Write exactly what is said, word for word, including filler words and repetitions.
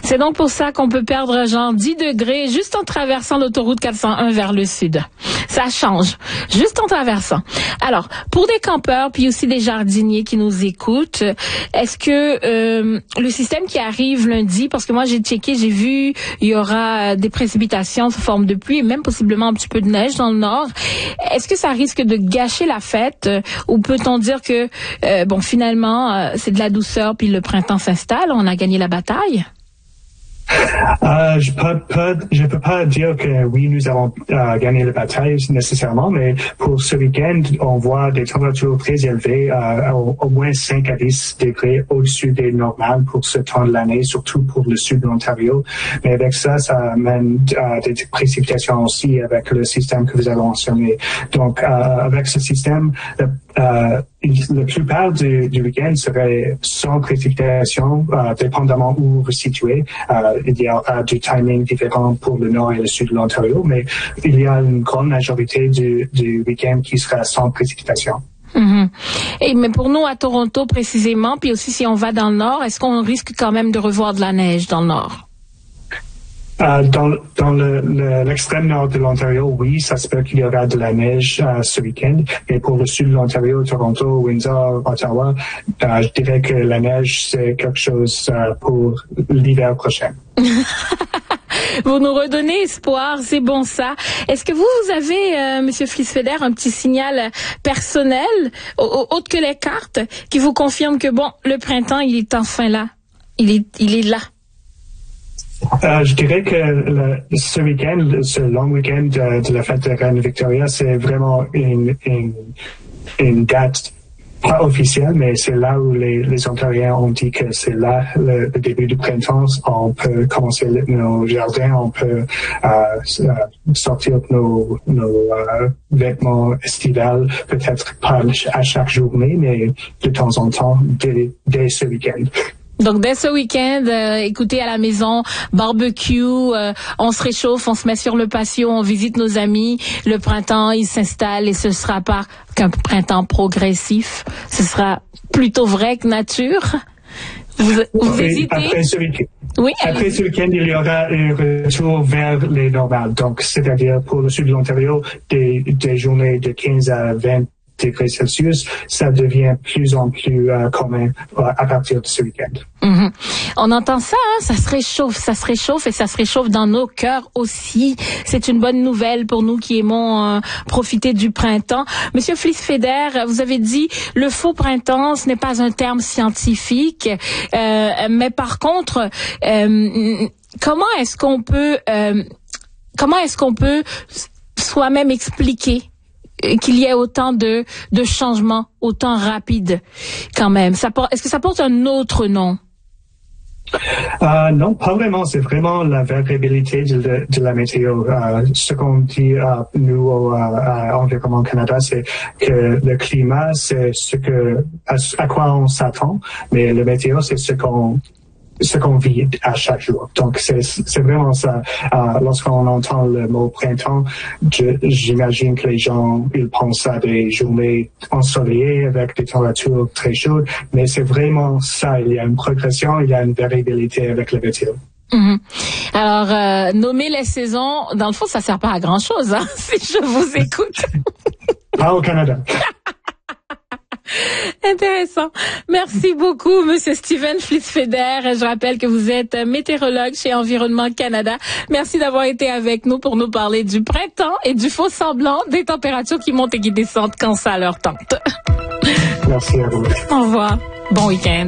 C'est donc pour ça qu'on peut perdre genre dix degrés juste en traversant l'autoroute quatre cent un vers le sud. Ça change, juste en traversant. Alors, pour des campeurs, puis aussi des jardiniers qui nous écoutent, est-ce que euh, le système qui arrive lundi, parce que moi j'ai checké, j'ai vu, il y aura des précipitations sous forme de pluie et même possiblement un petit peu de neige dans le nord, est-ce que ça risque de gâcher la fête ou peut-on dire que, euh, bon, finalement, euh, c'est de la douceur puis le printemps s'installe, on a gagné la bataille? Euh, je peux pas, je peux pas dire que oui, nous avons euh, gagné la bataille nécessairement, mais pour ce week-end, on voit des températures très élevées, euh, au, au moins cinq à dix degrés au-dessus des normales pour ce temps de l'année, surtout pour le sud de l'Ontario. Mais avec ça, ça amène euh, des précipitations aussi avec le système que vous avez mentionné. Donc, euh, avec ce système, euh, euh, la plupart du, du week-end serait sans précipitation, euh, dépendamment où vous situez. Euh, il y aura du timing différent pour le nord et le sud de l'Ontario, mais il y a une grande majorité du, du week-end qui sera sans précipitation. Mm-hmm. Et mais pour nous à Toronto précisément, puis aussi si on va dans le nord, est-ce qu'on risque quand même de revoir de la neige dans le nord? Euh, dans dans le, le, l'extrême nord de l'Ontario, oui, ça se peut qu'il y aura de la neige euh, ce week-end. Mais pour le sud de l'Ontario, Toronto, Windsor, Ottawa, euh, je dirais que la neige, c'est quelque chose euh, pour l'hiver prochain. Vous nous redonnez espoir, c'est bon ça. Est-ce que vous, vous avez, euh, Monsieur Flies-Feder, un petit signal personnel, au, autre que les cartes, qui vous confirme que bon, le printemps, il est enfin là. Il est, il est là. Euh, je dirais que le, ce week-end, ce long week-end de, de la fête de Reine Victoria, c'est vraiment une, une, une date pas officielle, mais c'est là où les, les Ontariens ont dit que c'est là le, le début du printemps. On peut commencer nos jardins, on peut euh, sortir nos, nos euh, vêtements estivales, peut-être pas à chaque journée, mais de temps en temps, dès, dès ce week-end. Donc dès ce week-end, euh, écoutez à la maison, barbecue, euh, on se réchauffe, on se met sur le patio, on visite nos amis. Le printemps, il s'installe et ce sera pas qu'un printemps progressif, ce sera plutôt vrai que nature. Vous, vous oui, hésitez? Après ce week-end. Oui, après ce week-end, il y aura un retour vers les normales. Donc, c'est-à-dire pour le sud de l'Ontario, des, des journées de quinze à vingt degrés Celsius, ça devient plus en plus euh, commun euh, à partir de ce week-end. Mm-hmm. On entend ça, hein? Ça se réchauffe, ça se réchauffe et ça se réchauffe dans nos cœurs aussi. C'est une bonne nouvelle pour nous qui aimons euh, profiter du printemps. Monsieur Flies-Feder, vous avez dit le faux printemps, ce n'est pas un terme scientifique, euh, mais par contre, euh, comment est-ce qu'on peut, euh, comment est-ce qu'on peut soi-même expliquer qu'il y ait autant de, de changements, autant rapides quand même? Ça porte, est-ce que ça porte un autre nom? Euh, non, pas vraiment. C'est vraiment la variabilité de, de, de la météo. Euh, ce qu'on dit euh, nous au euh, à Environnement Canada, c'est que le climat, c'est ce que à, à quoi on s'attend, mais le météo, c'est ce qu'on ce qu'on vit à chaque jour. Donc, c'est, c'est vraiment ça. Euh, lorsqu'on entend le mot printemps, je, j'imagine que les gens, ils pensent à des journées ensoleillées avec des températures très chaudes, mais c'est vraiment ça. Il y a une progression, il y a une variabilité avec la météo. Mmh. Alors, euh, nommer les saisons, dans le fond, ça sert pas à grand-chose, hein, si je vous écoute. Pas au Canada. Intéressant. Merci beaucoup, Monsieur Steven Flies-Feder. Je rappelle que vous êtes météorologue chez Environnement Canada. Merci d'avoir été avec nous pour nous parler du printemps et du faux semblant des températures qui montent et qui descendent quand ça leur tente. Merci à vous. Au revoir. Bon week-end.